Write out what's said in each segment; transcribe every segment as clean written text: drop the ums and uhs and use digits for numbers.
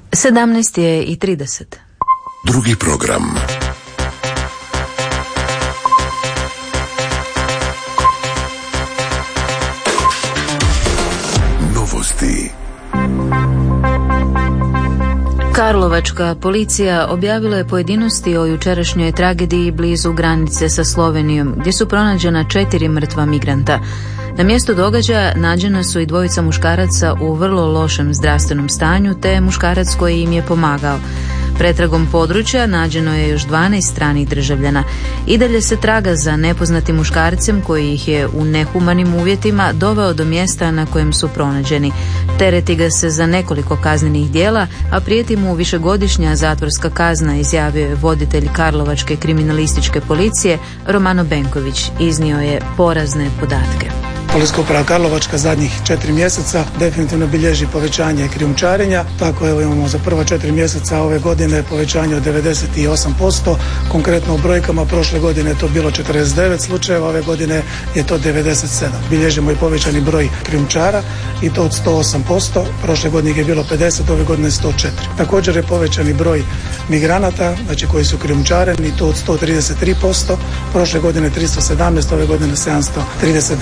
17:30. Drugi program. Novosti. Karlovačka policija objavila je pojedinosti o jučerašnjoj tragediji blizu granice sa Slovenijom, gdje su pronađena 4 mrtva migranta. Na mjestu događaja nađena su i 2 muškaraca u vrlo lošem zdravstvenom stanju, te muškarac koji im je pomagao. Pretragom područja nađeno je još 12 stranih državljana. I dalje se traga za nepoznatim muškarcem koji ih je u nehumanim uvjetima doveo do mjesta na kojem su pronađeni. Tereti ga se za nekoliko kaznenih djela, a prijeti mu višegodišnja zatvorska kazna, izjavio je voditelj Karlovačke kriminalističke policije Romano Benković. Iznio je porazne podatke. Policijska uprava Karlovačka zadnjih 4 mjeseca definitivno bilježi povećanje krijumčarenja. Tako evo imamo za prva 4 mjeseca ove godine povećanje od 98%. Konkretno u brojkama prošle godine je to bilo 49 slučajeva, ove godine je to 97. Bilježimo i povećani broj krijumčara i to od 108%. Prošle godine je bilo 50, ove godine 104. Također je povećani broj migranata, znači koji su krijumčareni, i to od 133%. Prošle godine 317, ove godine 739.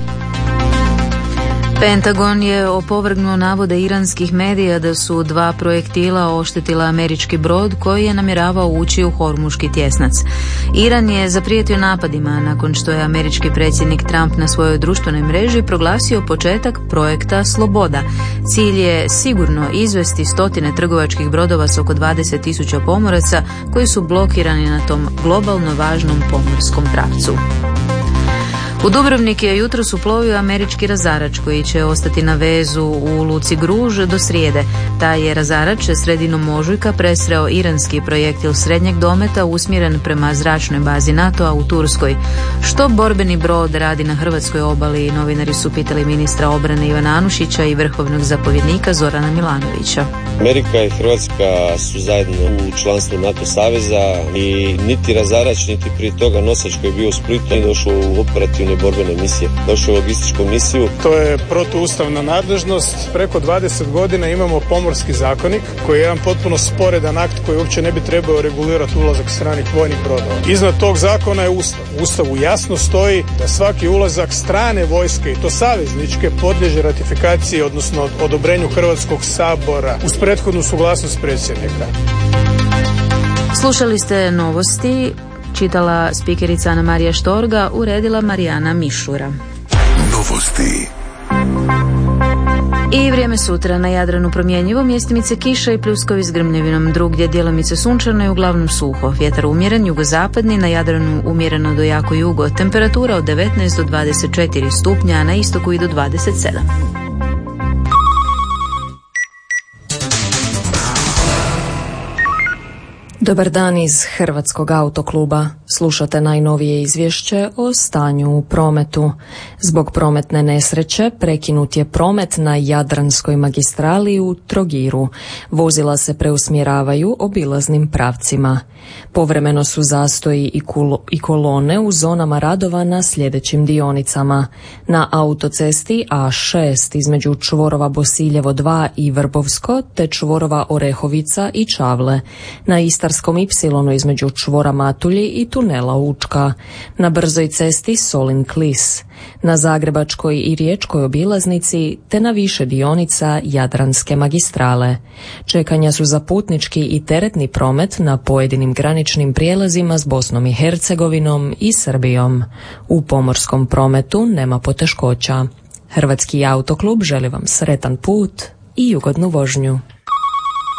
Pentagon je opovrgnuo navode iranskih medija da su 2 projektila oštetila američki brod koji je namjeravao ući u Hormuški tjesnac. Iran je zaprijetio napadima nakon što je američki predsjednik Trump na svojoj društvenoj mreži proglasio početak projekta Sloboda. Cilj je sigurno izvesti 100 trgovačkih brodova s oko 20.000 pomoraca koji su blokirani na tom globalno važnom pomorskom pravcu. U Dubrovnik je jutros uplovio američki razarač koji će ostati na vezu u luci Gruž do srijede. Taj je razarač sredinom ožujka presreo iranski projektil srednjeg dometa usmjeren prema zračnoj bazi NATO-a u Turskoj. Što borbeni brod radi na hrvatskoj obali, novinari su pitali ministra obrane Ivana Anušića i vrhovnog zapovjednika Zorana Milanovića. Amerika i Hrvatska su zajedno u članstvu NATO saveza i niti razarač, niti prije toga nosač koji je bio u Splitu nije došao u operativne borbene misije, došao u logističku misiju. To je protuustavna nadležnost. Preko 20 godina imamo pomorski zakonik koji je jedan potpuno sporedan akt koji uopće ne bi trebao regulirati ulazak stranih vojnih brodova. Iznad tog zakona je Ustav. U Ustavu jasno stoji da svaki ulazak strane vojske, i to savezničke, podliježe ratifikaciji, odnosno odobrenju Hrvatskog sabora uz prethodnu suglasnost predsjednika. Slušali ste novosti, čitala spikerica Ana Marija Štorga, uredila Marijana Mišura. Novosti. I vrijeme sutra: na Jadranu promjenjivo, mjestimice kiša i pljuskovi s grmljevinom, drugdje djelomice sunčano i uglavnom suho. Vjetar umjeren, jugozapadni, na Jadranu umjereno do jako jugo. Temperatura od 19 do 24 stupnja, a na istoku i do 27. Dobar dan iz Hrvatskog autokluba. Slušate najnovije izvješće o stanju u prometu. Zbog prometne nesreće prekinut je promet na Jadranskoj magistrali u Trogiru. Vozila se preusmjeravaju obilaznim pravcima. Povremeno su zastoji i kolone u zonama radova na sljedećim dionicama: na autocesti A6 između čvorova Bosiljevo 2 i Vrbovsko, te čvorova Orehovica i Čavle; na Istarskom Y između čvora Matulji i tunela Učka; na brzoj cesti Solin-Klis; na Zagrebačkoj i Riječkoj obilaznici, te na više dionica Jadranske magistrale. Čekanja su za putnički i teretni promet na pojedinim graničnim prijelazima s Bosnom i Hercegovinom i Srbijom. U pomorskom prometu nema poteškoća. Hrvatski autoklub želi vam sretan put i ugodnu vožnju.